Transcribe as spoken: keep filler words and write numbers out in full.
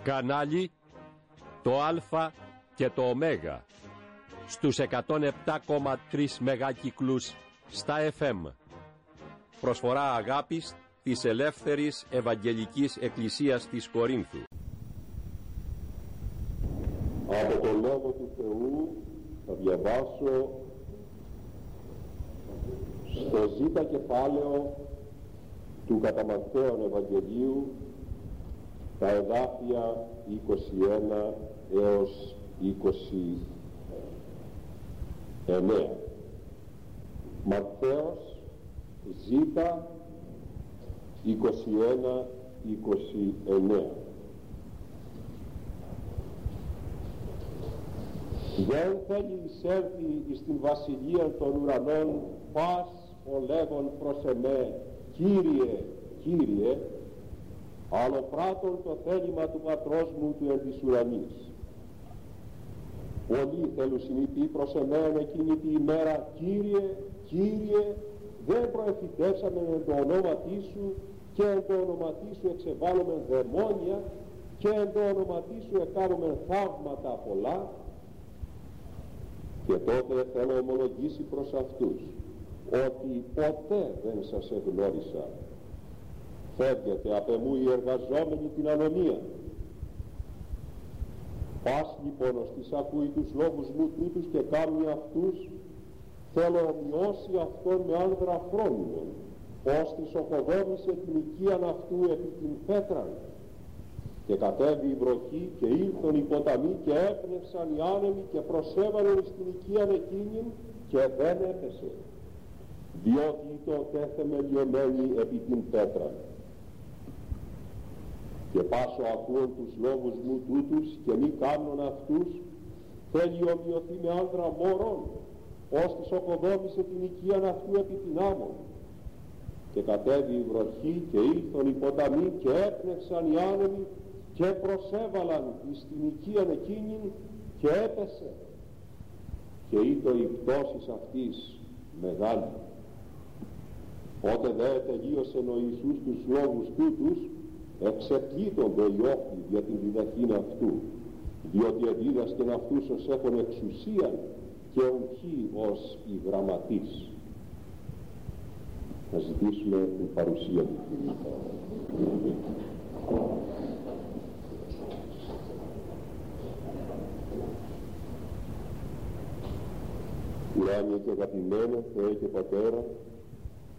Κανάλι το Α και το Ω στους εκατόν επτά κόμμα τρία μεγάκυκλους στα εφ εμ. Προσφορά αγάπης της Ελεύθερης Ευαγγελικής Εκκλησίας της Κορίνθου. Από το Λόγο του Θεού θα διαβάσω στο ζήτα κεφάλαιο του κατά Ματθαίον Ευαγγελίου τα εδάφια είκοσι ένα έως είκοσι εννέα. Ματθαίος ζήτα είκοσι ένα είκοσι εννέα. Δεν θέλει εισέλθει εις την βασιλεία των ουρανών πας ο λέγον προς εμέ, Κύριε, Κύριε, άλλο πράττων το θέλημα του πατρός μου του εν της ουρανής. Πολλοί θέλουν συνηπεί προς εμέν εκείνη τη ημέρα, Κύριε, Κύριε, δεν προεφητεύσαμε εν το ονόματί σου και εν το ονόματί σου εξεβάλλομεν δαιμόνια και εν το ονόματί σου εκάνομεν θαύματα πολλά. Και τότε θέλω ομολογήσει προς αυτούς ότι ποτέ δεν σας εγνώρισα. Φεύγετε απ' εμού οι εργαζόμενοι την ανομία. Πας λοιπόν ως της ακούει τους λόγους μου τούτους και κάνει αυτούς, θέλω ομοιώσει αυτόν με άνδρα φρόνιμον, ως της οκοδόμησε την οικίαν αυτού επί την πέτραν. Και κατέβη η βροχή και ήλθον οι ποταμοί και έπνευσαν οι άνεμοι και προσέβαλαν στην οικίαν εκείνην και δεν έπεσε, διότι τότε θεμελιωμένη επί την πέτρα. Και πάσο ακούων τους λόγους μου τούτους και μη κάμνων αυτούς, θέλει ομοιωθεί με άνδρα μωρών, ως της οκοδόμησε την οικίαν αυτού επί την άμμον. Και κατέβη η βροχή και ήλθον οι ποταμοί και έπνευσαν οι άνεμοι και προσέβαλαν στην οικίαν εκείνην και έπεσε, και ήτο η πτώσης αυτής μεγάλη. Ότε δε τελείωσεν ο Ιησούς τους λόγους τούτους, εξεπλήττονται οι όχλοι για την διδαχήν αυτού, διότι εδίδασκεν αυτούς ως έχουν εξουσίαν και ουχή ως οι γραμματείς. Θα ζητήσουμε την παρουσία του Κυρίου. Ουράνιε και αγαπημένε Θεέ και Πατέρα,